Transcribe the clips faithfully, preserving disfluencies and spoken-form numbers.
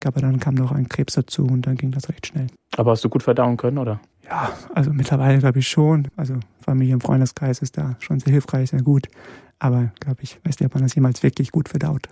Aber dann kam noch ein Krebs dazu und dann ging das recht schnell. Aber hast du gut verdauen können, oder? Ja, also mittlerweile glaube ich schon. Also Familie und Freundeskreis ist da schon sehr hilfreich, sehr gut. Aber glaube ich, weiß nicht, ob man das jemals wirklich gut verdaut.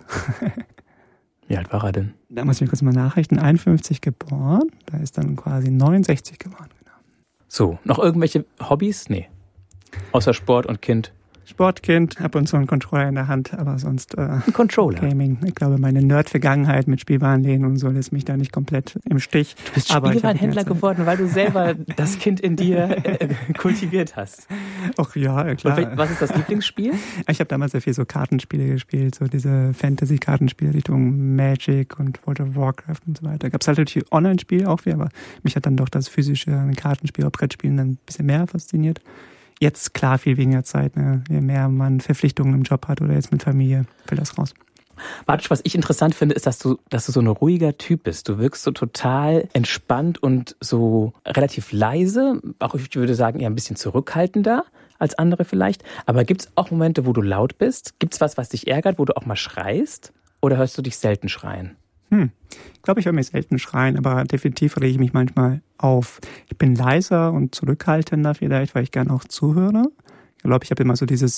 Wie alt war er denn? Da muss ich kurz mal nachrichten. einundfünfzig geboren, da ist dann quasi neunundsechzig geworden. Genau. So, noch irgendwelche Hobbys? Nee. Außer Sport und Kind. Sportkind, ab und zu einen Controller in der Hand, aber sonst äh, ein Controller. Gaming. Ich glaube, meine Nerd-Vergangenheit mit Spielwarenläden und so lässt mich da nicht komplett im Stich. Du bist Spielwarenhändler geworden, weil du selber das Kind in dir äh, kultiviert hast. Ach ja, klar. Und was ist das Lieblingsspiel? Ich habe damals sehr viel so Kartenspiele gespielt, so diese Fantasy-Kartenspiele Richtung Magic und World of Warcraft und so weiter. Gab es halt natürlich Online-Spiele auch viel, aber mich hat dann doch das physische Kartenspiel oder Brettspielen dann ein bisschen mehr fasziniert. Jetzt klar viel weniger Zeit, ne? Je mehr man Verpflichtungen im Job hat oder jetzt mit Familie, fällt das raus. Bartosz, was ich interessant finde, ist, dass du, dass du so ein ruhiger Typ bist. Du wirkst so total entspannt und so relativ leise. Auch ich würde sagen, eher ein bisschen zurückhaltender als andere vielleicht. Aber gibt es auch Momente, wo du laut bist? Gibt es was, was dich ärgert, wo du auch mal schreist? Oder hörst du dich selten schreien? Hm. Ich glaube, ich höre mich selten schreien, aber definitiv rege ich mich manchmal auf. Ich bin leiser und zurückhaltender vielleicht, weil ich gerne auch zuhöre. Ich glaube, ich habe immer so dieses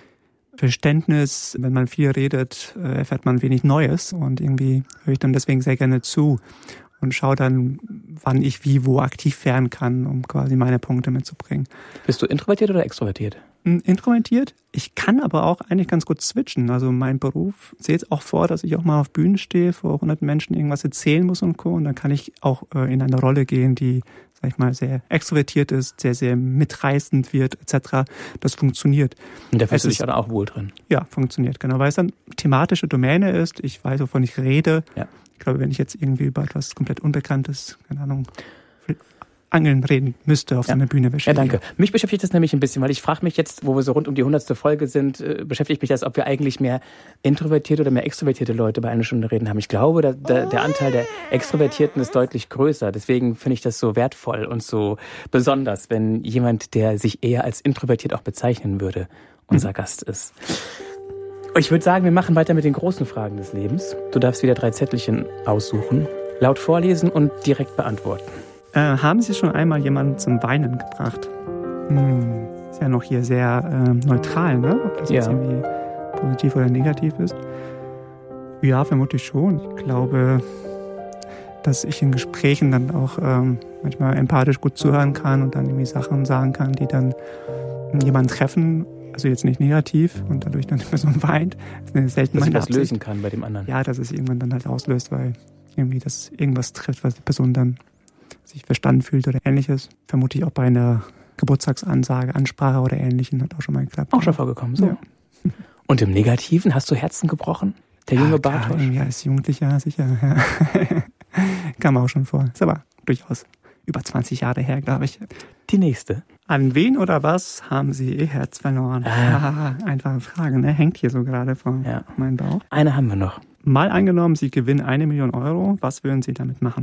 Verständnis, wenn man viel redet, erfährt man wenig Neues und irgendwie höre ich dann deswegen sehr gerne zu und schaue dann, wann ich wie wo aktiv werden kann, um quasi meine Punkte mitzubringen. Bist du introvertiert oder extrovertiert? Introvertiert. Ich kann aber auch eigentlich ganz gut switchen. Also mein Beruf sieht auch vor, dass ich auch mal auf Bühnen stehe, vor hunderten Menschen irgendwas erzählen muss und Co. Und dann kann ich auch äh, in eine Rolle gehen, die, sag ich mal, sehr extrovertiert ist, sehr, sehr mitreißend wird, et cetera. Das funktioniert. Und da fühlst du dich aber auch wohl drin? Ja, funktioniert, genau. Weil es dann thematische Domäne ist. Ich weiß, wovon ich rede. Ja. Ich glaube, wenn ich jetzt irgendwie über etwas komplett Unbekanntes, keine Ahnung, Angeln reden müsste auf ja. so einer Bühne. Ja, danke. Mich beschäftigt das nämlich ein bisschen, weil ich frage mich jetzt, wo wir so rund um die hundertste Folge sind, äh, beschäftigt mich das, ob wir eigentlich mehr introvertierte oder mehr extrovertierte Leute bei einer Stunde reden haben. Ich glaube, da, da, der Anteil der Extrovertierten ist deutlich größer. Deswegen finde ich das so wertvoll und so besonders, wenn jemand, der sich eher als introvertiert auch bezeichnen würde, unser mhm. Gast ist. Ich würde sagen, wir machen weiter mit den großen Fragen des Lebens. Du darfst wieder drei Zettelchen aussuchen, laut vorlesen und direkt beantworten. Äh, haben Sie schon einmal jemanden zum Weinen gebracht? Hm, ist ja noch hier sehr äh, neutral, ne? Ob das ja. jetzt irgendwie positiv oder negativ ist. Ja, vermutlich schon. Ich glaube, dass ich in Gesprächen dann auch ähm, manchmal empathisch gut zuhören kann und dann irgendwie Sachen sagen kann, die dann jemanden treffen. Also jetzt nicht negativ und dadurch dann die Person weint. Das ist selten dass meine das Absicht. lösen kann bei dem anderen. Ja, dass es irgendwann dann halt auslöst, weil irgendwie das irgendwas trifft, was die Person dann sich verstanden fühlt oder ähnliches. Vermute ich auch bei einer Geburtstagsansage, Ansprache oder Ähnlichem hat auch schon mal geklappt. Auch schon vorgekommen, so. Ja. Und im Negativen hast du Herzen gebrochen? Der junge ja, Bartosz? Ja, als Jugendlicher sicher. Ja. Kam auch schon vor. Ist aber durchaus über zwanzig Jahre her, glaube ich. Die nächste. An wen oder was haben Sie Ihr Herz verloren? Ah. Ja, einfache Frage, ne? Hängt hier so gerade vor ja. meinem Bauch. Eine haben wir noch. Mal angenommen, Sie gewinnen eine Million Euro. Was würden Sie damit machen?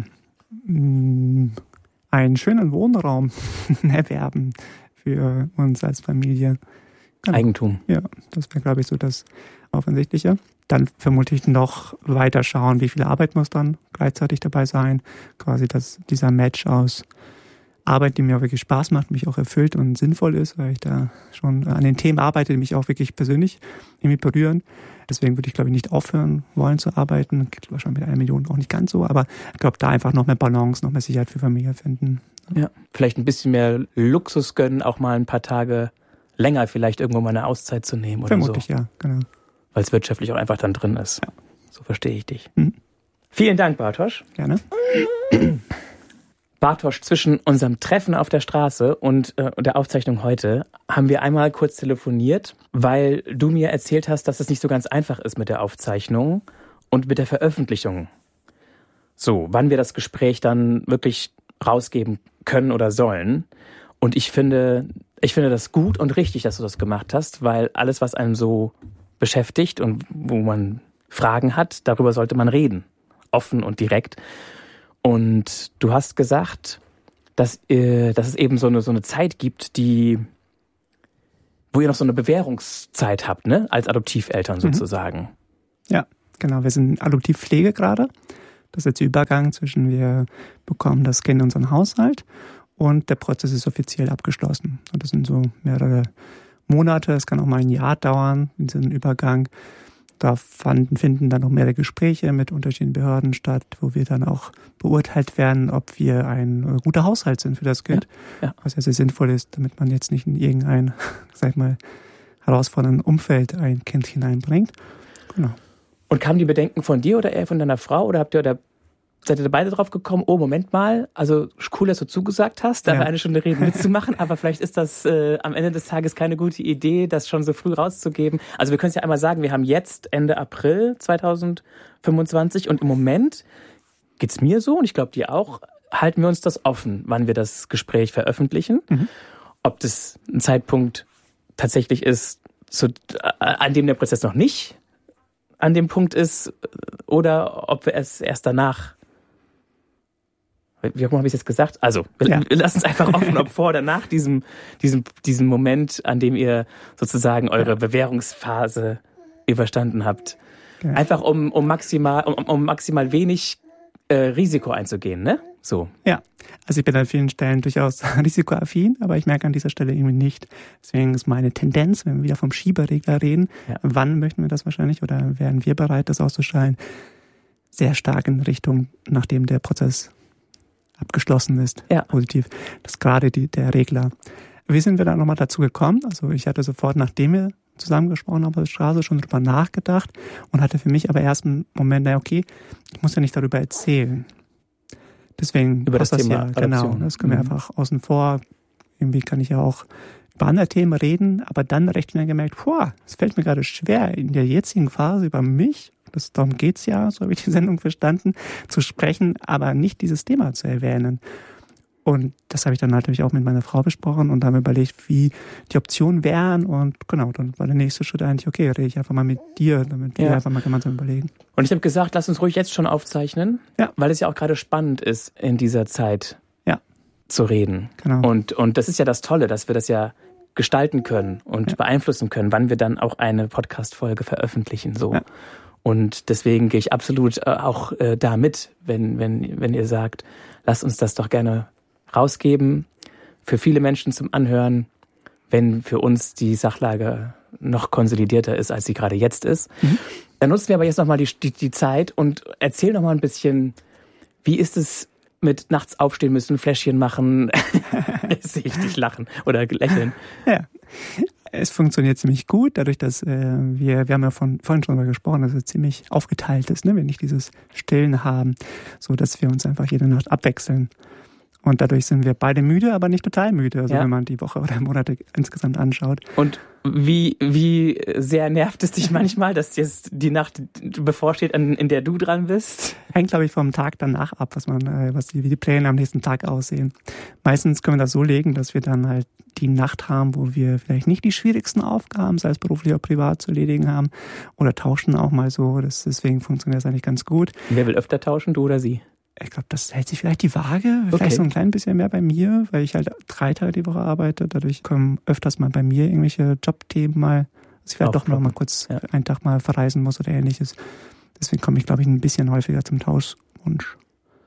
Einen schönen Wohnraum erwerben für uns als Familie. Genau. Eigentum. Ja, das wäre, glaube ich, so das Offensichtliche. Dann vermutlich noch weiter schauen, wie viel Arbeit muss dann gleichzeitig dabei sein. Quasi dass dieser Match aus Arbeit, die mir auch wirklich Spaß macht, mich auch erfüllt und sinnvoll ist, weil ich da schon an den Themen arbeite, die mich auch wirklich persönlich irgendwie berühren. Deswegen würde ich, glaube ich, nicht aufhören wollen zu arbeiten. Geht wahrscheinlich mit einer Million auch nicht ganz so, aber ich glaube, da einfach noch mehr Balance, noch mehr Sicherheit für Familie finden. Ja, vielleicht ein bisschen mehr Luxus gönnen, auch mal ein paar Tage länger vielleicht irgendwo mal eine Auszeit zu nehmen oder Vermutlich, so. ja, genau. Weil es wirtschaftlich auch einfach dann drin ist. Ja. So verstehe ich dich. Mhm. Vielen Dank, Bartosz. Gerne. Bartosz, zwischen unserem Treffen auf der Straße und äh, der Aufzeichnung heute haben wir einmal kurz telefoniert, weil du mir erzählt hast, dass es nicht so ganz einfach ist mit der Aufzeichnung und mit der Veröffentlichung. So, wann wir das Gespräch dann wirklich rausgeben können oder sollen. Und ich finde, ich finde das gut und richtig, dass du das gemacht hast, weil alles, was einen so beschäftigt und wo man Fragen hat, darüber sollte man reden. Offen und direkt. Und du hast gesagt, dass, äh, dass es eben so eine, so eine Zeit gibt, die, wo ihr noch so eine Bewährungszeit habt, ne? Als Adoptiveltern sozusagen. Ja, genau. Wir sind in Adoptivpflege gerade. Das ist jetzt der Übergang zwischen wir bekommen das Kind in unseren Haushalt und der Prozess ist offiziell abgeschlossen. Und das sind so mehrere Monate, es kann auch mal ein Jahr dauern, diesen Übergang. Da fanden, finden dann noch mehrere Gespräche mit unterschiedlichen Behörden statt, wo wir dann auch beurteilt werden, ob wir ein guter Haushalt sind für das Kind. Ja, ja. Was ja sehr sinnvoll ist, damit man jetzt nicht in irgendein, sag ich mal, herausfordernden Umfeld ein Kind hineinbringt. Genau. Und kamen die Bedenken von dir oder eher von deiner Frau? Oder habt ihr oder seid ihr beide drauf gekommen, oh, Moment mal, also cool, dass du zugesagt hast, da ja. eine Stunde reden mitzumachen, aber vielleicht ist das äh, am Ende des Tages keine gute Idee, das schon so früh rauszugeben. Also wir können es ja einmal sagen, wir haben jetzt Ende April zweitausendfünfundzwanzig und im Moment geht's mir so und ich glaube dir auch, halten wir uns das offen, wann wir das Gespräch veröffentlichen. Mhm. Ob das ein Zeitpunkt tatsächlich ist, zu, an dem der Prozess noch nicht an dem Punkt ist oder ob wir es erst danach. Wie habe ich es jetzt gesagt? Also, wir, ja. wir lassen es einfach offen, ob vor oder nach diesem, diesem, diesem Moment, an dem ihr sozusagen eure ja. Bewährungsphase überstanden habt. Ja. Einfach um, um maximal, um, um maximal wenig äh, Risiko einzugehen, ne? So. Ja, also ich bin an vielen Stellen durchaus risikoaffin, aber ich merke an dieser Stelle irgendwie nicht. Deswegen ist meine Tendenz, wenn wir wieder vom Schieberegler reden, ja. wann möchten wir das wahrscheinlich oder wären wir bereit, das auszuschalten, sehr stark in Richtung, nachdem der Prozess abgeschlossen ist, ja. positiv. Das ist gerade die, der Regler. Wie sind wir dann nochmal dazu gekommen? Also ich hatte sofort, nachdem wir zusammengesprochen haben auf der Straße, schon drüber nachgedacht und hatte für mich aber erst einen Moment, na okay, ich muss ja nicht darüber erzählen. Deswegen über das, das Thema ja, genau, das können wir mhm. einfach außen vor. Irgendwie kann ich ja auch über andere Themen reden, aber dann recht schnell gemerkt, boah, es fällt mir gerade schwer, in der jetzigen Phase über mich, das, darum geht's ja, so habe ich die Sendung verstanden, zu sprechen, aber nicht dieses Thema zu erwähnen. Und das habe ich dann natürlich auch mit meiner Frau besprochen und haben überlegt, wie die Optionen wären. Und genau, dann war der nächste Schritt eigentlich, okay, rede ich einfach mal mit dir, damit wir ja. einfach mal gemeinsam überlegen. Und ich habe gesagt, lass uns ruhig jetzt schon aufzeichnen, ja. weil es ja auch gerade spannend ist, in dieser Zeit ja. zu reden. Genau. Und, und das ist ja das Tolle, dass wir das ja gestalten können und ja. beeinflussen können, wann wir dann auch eine Podcast-Folge veröffentlichen. So. Ja. Und deswegen gehe ich absolut äh, auch äh, da mit, wenn, wenn, wenn ihr sagt, lasst uns das doch gerne rausgeben, für viele Menschen zum Anhören, wenn für uns die Sachlage noch konsolidierter ist, als sie gerade jetzt ist. Mhm. Dann nutzen wir aber jetzt nochmal die, die, die Zeit und erzähl nochmal ein bisschen, wie ist es mit nachts aufstehen müssen, Fläschchen machen, sehe ich dich lachen oder lächeln. Ja, es funktioniert ziemlich gut, dadurch, dass äh, wir, wir haben ja von, vorhin schon darüber gesprochen, dass es ziemlich aufgeteilt ist, ne? Wir nicht dieses Stillen haben, so dass wir uns einfach jede Nacht abwechseln. Und dadurch sind wir beide müde, aber nicht total müde, also ja. wenn man die Woche oder Monate insgesamt anschaut. Und wie, wie sehr nervt es dich manchmal, dass jetzt die Nacht bevorsteht, in der du dran bist? Hängt, glaube ich, vom Tag danach ab, was man, was die, wie die Pläne am nächsten Tag aussehen. Meistens können wir das so legen, dass wir dann halt die Nacht haben, wo wir vielleicht nicht die schwierigsten Aufgaben, sei es beruflich oder privat, zu erledigen haben. Oder tauschen auch mal so. Das, deswegen funktioniert das eigentlich ganz gut. Wer will öfter tauschen, du oder sie? Ich glaube, das hält sich vielleicht die Waage. Vielleicht okay. so ein klein bisschen mehr bei mir, weil ich halt drei Tage die Woche arbeite. Dadurch kommen öfters mal bei mir irgendwelche Jobthemen mal, dass ich vielleicht doch noch mal kurz ja. einen Tag mal verreisen muss oder ähnliches. Deswegen komme ich, glaube ich, ein bisschen häufiger zum Tauschwunsch.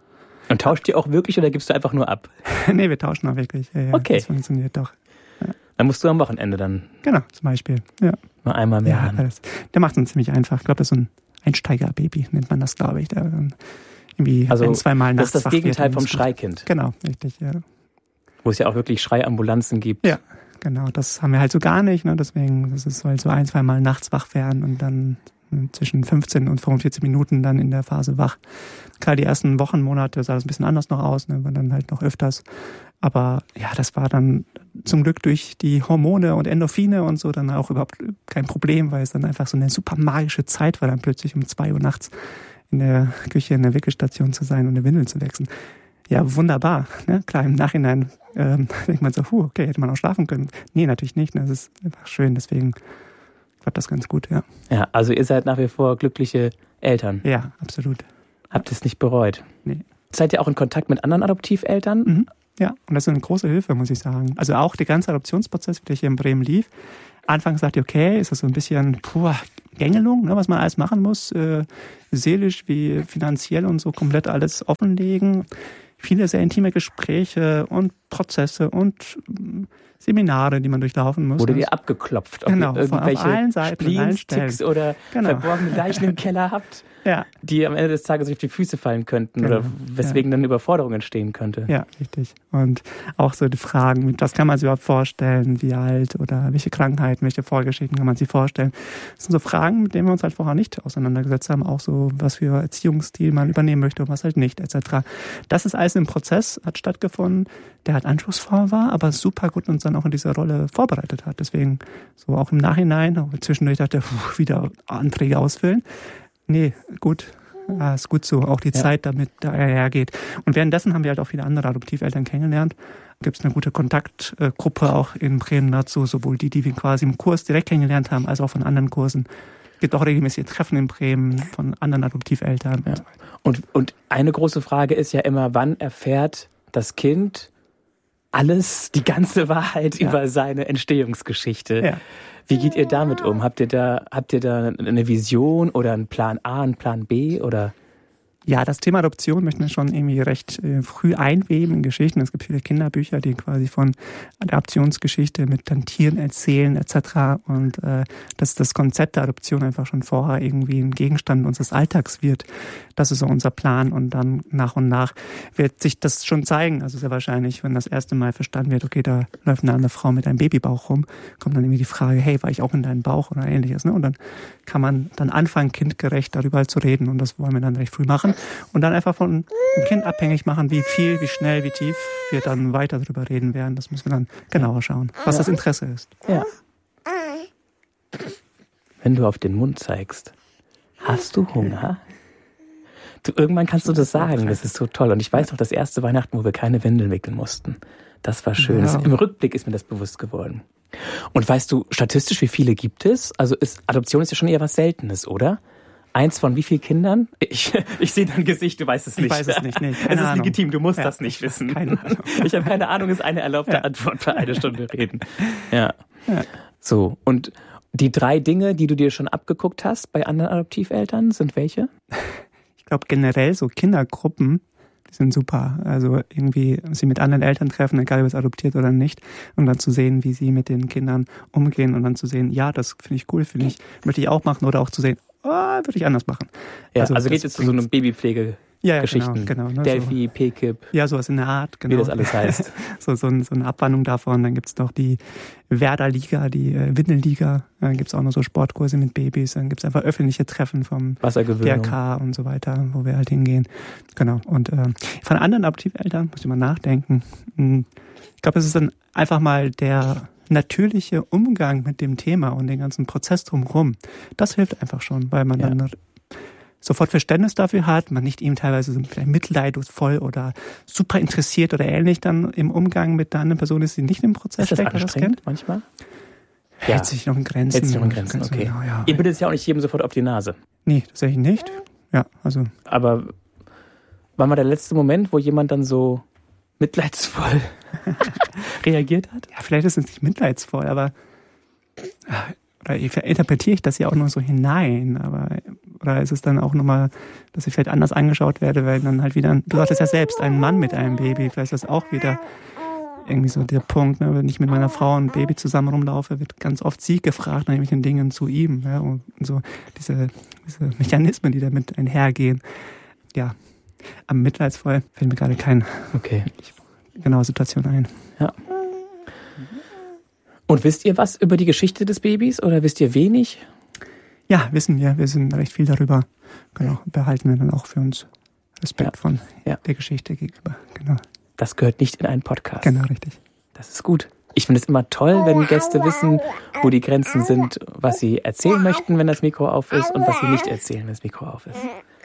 Und tauscht ihr auch wirklich oder gibst du einfach nur ab? Nee, wir tauschen auch wirklich. Ja, ja, okay. Das funktioniert doch. Ja. Dann musst du am Wochenende dann. Genau, zum Beispiel. Ja. Mal einmal mehr. Ja, alles. Der macht es ziemlich einfach. Ich glaube, das ist so ein Einsteigerbaby, nennt man das, glaube ich. Der dann irgendwie also, ein, zweimal nachts das ist das Gegenteil vom Schreikind. Genau, richtig, ja. Wo es ja auch wirklich Schreiambulanzen gibt. Ja, genau. Das haben wir halt so gar nicht. Ne? Deswegen, das ist halt so ein, zweimal nachts wach werden und dann zwischen fünfzehn und fünfundvierzig Minuten dann in der Phase wach. Gerade die ersten Wochen, Monate sah das ein bisschen anders noch aus, ne? War dann halt noch öfters. Aber ja, das war dann zum Glück durch die Hormone und Endorphine und so dann auch überhaupt kein Problem, weil es dann einfach so eine super magische Zeit war, dann plötzlich um zwei Uhr nachts in der Küche in der Wickelstation zu sein und eine Windel zu wechseln. Ja, wunderbar. Ne? Klar, im Nachhinein ähm, denkt man so, huh, okay, hätte man auch schlafen können. Nee, natürlich nicht. Ne? Das ist einfach schön, deswegen klappt das ganz gut, ja. Ja, also ihr seid nach wie vor glückliche Eltern. Ja, absolut. Habt es nicht bereut? Nee. Seid ihr auch in Kontakt mit anderen Adoptiveltern? Mhm. Ja, und das ist eine große Hilfe, muss ich sagen. Also auch der ganze Adoptionsprozess, der hier in Bremen lief. Anfangs dachte ich, okay, ist das so ein bisschen, puh, Gängelung, ne, was man alles machen muss, äh, seelisch wie finanziell und so komplett alles offenlegen. Viele sehr intime Gespräche und Prozesse und Seminare, die man durchlaufen muss. Wurde dir abgeklopft, ob genau, ihr irgendwelche auf allen Seiten, Spleens, Ticks oder genau. verborgene Leichen im Keller habt, ja. die am Ende des Tages auf die Füße fallen könnten genau. oder weswegen ja. dann Überforderung entstehen könnte. Ja, richtig. Und auch so die Fragen, was kann man sich überhaupt vorstellen, wie alt oder welche Krankheiten, welche Vorgeschichten kann man sich vorstellen. Das sind so Fragen, mit denen wir uns halt vorher nicht auseinandergesetzt haben, auch so, was für Erziehungsstil man übernehmen möchte und was halt nicht, et cetera. Das ist alles im Prozess, hat stattgefunden, der halt anspruchsvoll war, aber super gut uns dann auch in dieser Rolle vorbereitet hat. Deswegen so auch im Nachhinein, auch zwischendurch dachte ich, wieder Anträge ausfüllen. Nee, gut, ja, ist gut so, auch die ja. Zeit damit dahergeht. Und währenddessen haben wir halt auch viele andere Adoptiveltern kennengelernt. Gibt es eine gute Kontaktgruppe auch in Bremen dazu, sowohl die, die wir quasi im Kurs direkt kennengelernt haben, als auch von anderen Kursen. Es gibt auch regelmäßige Treffen in Bremen von anderen Adoptiveltern. Ja. Und, und eine große Frage ist ja immer, wann erfährt das Kind alles, die ganze Wahrheit ja. über seine Entstehungsgeschichte? Ja. Wie geht ihr damit um? Habt ihr da, habt ihr da eine Vision oder einen Plan A, einen Plan B oder? Ja, das Thema Adoption möchten wir schon irgendwie recht äh, früh einweben in Geschichten. Es gibt viele Kinderbücher, die quasi von Adoptionsgeschichte mit dann Tieren erzählen et cetera. Und äh, dass das Konzept der Adoption einfach schon vorher irgendwie ein Gegenstand unseres Alltags wird. Das ist so unser Plan. Und dann nach und nach wird sich das schon zeigen. Also sehr wahrscheinlich, wenn das erste Mal verstanden wird, okay, da läuft eine andere Frau mit einem Babybauch rum, kommt dann irgendwie die Frage, hey, war ich auch in deinem Bauch oder ähnliches. Ne? Und dann kann man dann anfangen, kindgerecht darüber zu reden. Und das wollen wir dann recht früh machen. Und dann einfach von dem Kind abhängig machen, wie viel, wie schnell, wie tief wir dann weiter darüber reden werden. Das müssen wir dann genauer schauen, was das Interesse ist. Ja. Wenn du auf den Mund zeigst, hast du Hunger? Du, irgendwann kannst du das sagen, das ist so toll. Und ich weiß noch, das erste Weihnachten, wo wir keine Windeln wickeln mussten. Das war schön. Ja. Im Rückblick ist mir das bewusst geworden. Und weißt du, statistisch, wie viele gibt es? Also ist, Adoption ist ja schon eher was Seltenes, oder? Eins von wie vielen Kindern? Ich, ich sehe dein Gesicht, du weißt es nicht. Ich weiß es nicht, nee, Es ist Ahnung. legitim, du musst ja, das nicht wissen. Keine Ahnung. Ich habe keine Ahnung, ist eine erlaubte ja. Antwort für eine Stunde reden. Ja. ja. So, und die drei Dinge, die du dir schon abgeguckt hast bei anderen Adoptiveltern, sind welche? Ich glaube generell so Kindergruppen, die sind super. Also irgendwie sie mit anderen Eltern treffen, egal ob es adoptiert oder nicht, und dann zu sehen, wie sie mit den Kindern umgehen und dann zu sehen, ja, das finde ich cool, finde ich, möchte ich auch machen, oder auch zu sehen, oh, würde ich anders machen. Ja, also, also geht es zu so einem Babypflege. Ja, Geschichten. Genau, genau, ne, Delphi, so. P K I P. Ja, sowas in der Art, genau. Wie das alles heißt. so, so, so eine Abwandlung davon. Dann gibt's noch die Werder-Liga, die äh, Windelliga. Dann gibt's auch noch so Sportkurse mit Babys. Dann gibt's einfach öffentliche Treffen vom G R K und so weiter, wo wir halt hingehen. Genau. Und äh, von anderen Adoptiveltern muss ich mal nachdenken. Ich glaube, es ist dann einfach mal der natürliche Umgang mit dem Thema und den ganzen Prozess drumherum. Das hilft einfach schon, weil man ja. dann sofort Verständnis dafür hat, man nicht ihm teilweise so vielleicht mitleidungsvoll oder super interessiert oder ähnlich dann im Umgang mit der anderen Person ist, die nicht im Prozess ist das steckt. Anstrengend manchmal? Hält ja. sich noch in Grenzen. Hält sich noch in Grenzen, okay. Genau, ja. Ihr bittet es ja auch nicht jedem sofort auf die Nase. Nee, tatsächlich nicht. Ja, also. Aber war mal der letzte Moment, wo jemand dann so mitleidsvoll reagiert hat? Ja, vielleicht ist es nicht mitleidsvoll, aber oder interpretiere ich das ja auch nur so hinein, aber oder ist es dann auch nochmal, dass ich vielleicht anders angeschaut werde, weil dann halt wieder, du sagtest ja selbst, ein Mann mit einem Baby, vielleicht ist das auch wieder irgendwie so der Punkt, ne? Wenn ich mit meiner Frau und Baby zusammen rumlaufe, wird ganz oft sie gefragt nach irgendwelchen Dingen zu ihm, ja? Und so diese, diese Mechanismen, die damit einhergehen. Ja, am mitleidsvoll fällt mir gerade keine okay. genaue Situation ein. Ja. Und wisst ihr was über die Geschichte des Babys oder wisst ihr wenig? Ja, wissen wir. Wir wissen recht viel darüber. Genau, behalten wir dann auch für uns Respekt ja. von ja. der Geschichte gegenüber. Genau. Das gehört nicht in einen Podcast. Genau, richtig. Das ist gut. Ich finde es immer toll, wenn Gäste wissen, wo die Grenzen sind, was sie erzählen möchten, wenn das Mikro auf ist und was sie nicht erzählen, wenn das Mikro auf ist.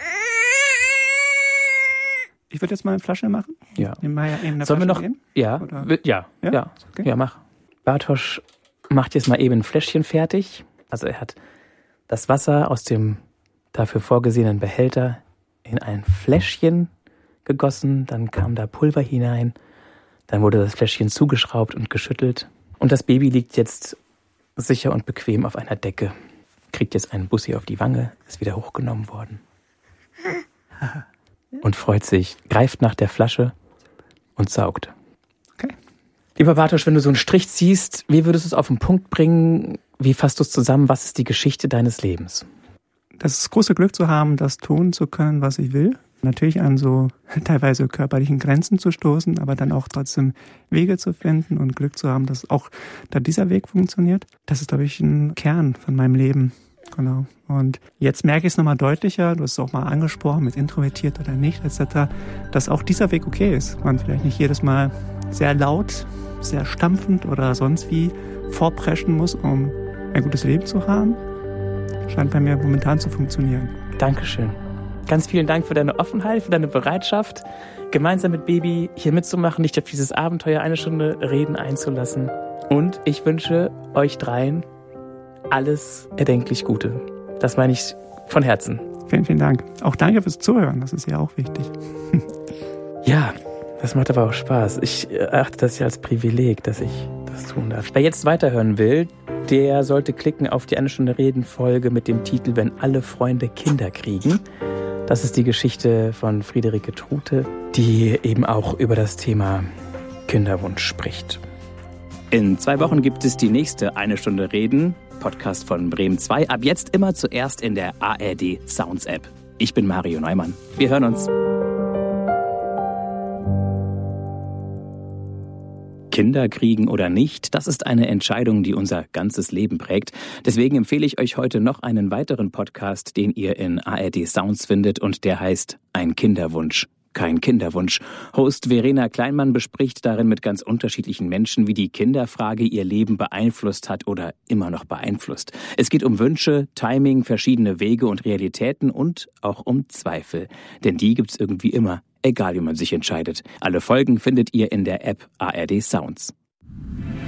Ich würde jetzt mal eine Flasche machen. Ja. Sollen Flasche wir noch? Gehen? Ja. Oder? Ja. Ja. Ja. Okay. Ja, mach. Bartosz macht jetzt mal eben ein Fläschchen fertig. Also er hat das Wasser aus dem dafür vorgesehenen Behälter in ein Fläschchen gegossen. Dann kam da Pulver hinein. Dann wurde das Fläschchen zugeschraubt und geschüttelt. Und das Baby liegt jetzt sicher und bequem auf einer Decke. kriegt jetzt einen Bussi auf die Wange, ist wieder hochgenommen worden. Und freut sich, greift nach der Flasche und saugt. Okay. Lieber Bartosz, wenn du so einen Strich ziehst, wie würdest du es auf den Punkt bringen? Wie fasst du es zusammen? Was ist die Geschichte deines Lebens? Das große Glück zu haben, das tun zu können, was ich will. Natürlich an so teilweise körperlichen Grenzen zu stoßen, aber dann auch trotzdem Wege zu finden und Glück zu haben, dass auch da dieser Weg funktioniert. Das ist, glaube ich, ein Kern von meinem Leben. Genau. Und jetzt merke ich es nochmal deutlicher, du hast es auch mal angesprochen, mit introvertiert oder nicht, et cetera, dass auch dieser Weg okay ist. Man vielleicht nicht jedes Mal sehr laut, sehr stampfend oder sonst wie vorpreschen muss, um ein gutes Leben zu haben. Scheint bei mir momentan zu funktionieren. Dankeschön. Ganz vielen Dank für deine Offenheit, für deine Bereitschaft, gemeinsam mit Baby hier mitzumachen, dich auf dieses Abenteuer eine Stunde reden einzulassen. Und ich wünsche euch dreien alles erdenklich Gute. Das meine ich von Herzen. Vielen, vielen Dank. Auch danke fürs Zuhören, das ist ja auch wichtig. Ja, das macht aber auch Spaß. Ich erachte das ja als Privileg, dass ich das tun darf. Wer jetzt weiterhören will, der sollte klicken auf die Eine Stunde Reden Folge mit dem Titel Wenn alle Freunde Kinder kriegen. Das ist die Geschichte von Friederike Trute, die eben auch über das Thema Kinderwunsch spricht. In zwei Wochen gibt es die nächste Eine Stunde Reden, Podcast von Bremen zwei, ab jetzt immer zuerst in der A R D Sounds App. Ich bin Mario Neumann. Wir hören uns. Kinder kriegen oder nicht, das ist eine Entscheidung, die unser ganzes Leben prägt. Deswegen empfehle ich euch heute noch einen weiteren Podcast, den ihr in A R D Sounds findet und der heißt Ein Kinderwunsch. Kein Kinderwunsch. Host Verena Kleinmann bespricht darin mit ganz unterschiedlichen Menschen, wie die Kinderfrage ihr Leben beeinflusst hat oder immer noch beeinflusst. Es geht um Wünsche, Timing, verschiedene Wege und Realitäten und auch um Zweifel. Denn die gibt's irgendwie immer, egal wie man sich entscheidet. Alle Folgen findet ihr in der App A R D Sounds.